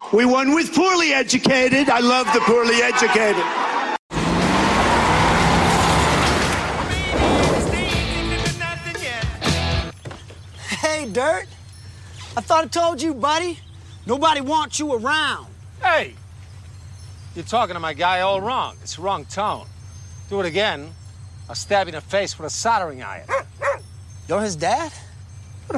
We won with poorly educated. I love the poorly educated. Hey, Dirt. I thought I told you, buddy. Nobody wants you around. Hey! You're talking to my guy all wrong. It's the wrong tone. Do it again, I'll stab you in the face with a soldering iron. You're his dad?